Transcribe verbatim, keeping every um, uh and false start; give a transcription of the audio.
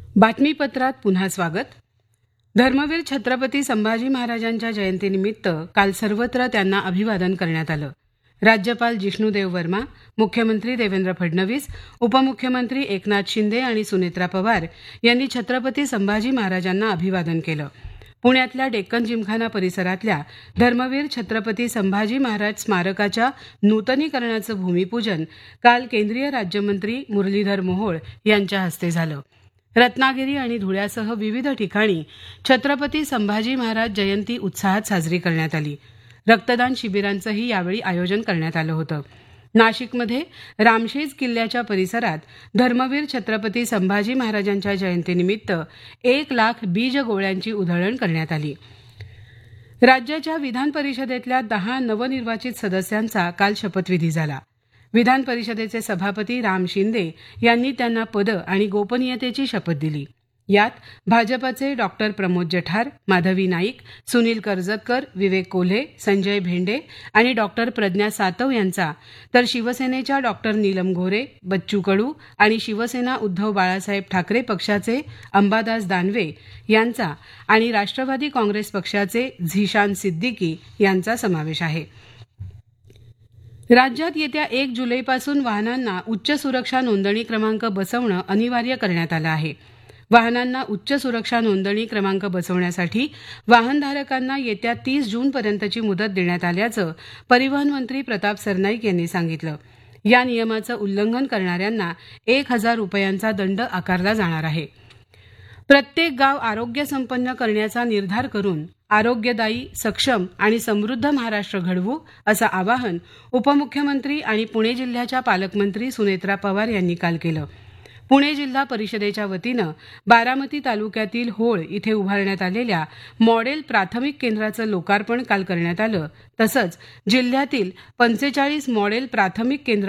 बातमीपत्रात पुन्हा स्वागत. धर्मवीर छत्रपती संभाजी महाराजांच्या जयंतीनिमित्त काल सर्वत्र त्यांना अभिवादन करण्यात आलं. राज्यपाल जिष्णुदेव वर्मा, मुख्यमंत्री देवेंद्र फडणवीस, उपमुख्यमंत्री एकनाथ शिंदे आणि सुनेत्रा पवार यांनी छत्रपती संभाजी महाराजांना अभिवादन केलं. पुण्यातल्या डेक्कन जिमखाना परिसरातल्या धर्मवीर छत्रपती संभाजी महाराज स्मारकाच्या नूतनीकरणाचं भूमिपूजन काल केंद्रीय राज्यमंत्री मुरलीधर मोहोळ यांच्या हस्ते झालं. रत्नागिरी आणि धुळ्यासह विविध ठिकाणी छत्रपती संभाजी महाराज जयंती उत्साहात साजरी करण्यात आली. रक्तदान शिबिरांचंही यावेळी आयोजन करण्यात आलं होतं. नाशिकमध्ये रामशेज किल्ल्याच्या परिसरात धर्मवीर छत्रपती संभाजी महाराजांच्या जयंतीनिमित्त एक लाख बीज गोळ्यांची उधळण करण्यात आली. राज्याच्या विधान परिषदेतल्या दहा नवनिर्वाचित सदस्यांचा काल शपथविधी झाला. विधान परिषदेचे सभापती राम शिंदे यांनी त्यांना पद आणि गोपनीयतेची शपथ दिली. यात भाजपचे डॉक्टर प्रमोद जठार, माधवी नाईक, सुनील कर्जतकर, विवेक कोल्हे, संजय भेंडे आणि डॉक्टर प्रज्ञा सातव यांचा, तर शिवसेनेच्या डॉक्टर नीलम गोरे, बच्चू कडू आणि शिवसेना उद्धव बाळासाहेब ठाकरे पक्षाचे अंबादास दानवे यांचा आणि राष्ट्रवादी काँग्रेस पक्षाचे झिशान सिद्दीकी यांचा समावेश आहे. राज्यात येत्या एक जुलैपासून वाहनांना उच्च सुरक्षा नोंदणी क्रमांक बसवणं अनिवार्य करण्यात आलं आहे. वाहनांना उच्च सुरक्षा नोंदणी क्रमांक बसवण्यासाठी वाहनधारकांना येत्या तीस जूनपर्यंतची मुदत देण्यात आल्याचं परिवहन मंत्री प्रताप सरनाईक यांनी सांगितलं. या नियमाचं उल्लंघन करणाऱ्यांना एक हजार रुपयांचा दंड आकारला जाणार आहे. प्रत्येक गाव आरोग्य संपन्न करण्याचा निर्धार करून आरोग्यदायी, सक्षम आणि समृद्ध महाराष्ट्र घडवू असं आवाहन उपमुख्यमंत्री आणि पुणे जिल्ह्याच्या पालकमंत्री सुनेत्रा पवार यांनी काल केलं. पुणे जिल्हा परिषदेच्या वतीनं बारामती तालुक्यातील होळ इथे उभारण्यात आलेल्या मॉडेल प्राथमिक केंद्राचं लोकार्पण काल करण्यात आलं. तसंच जिल्ह्यातील पंचेचाळीस मॉडेल प्राथमिक केंद्र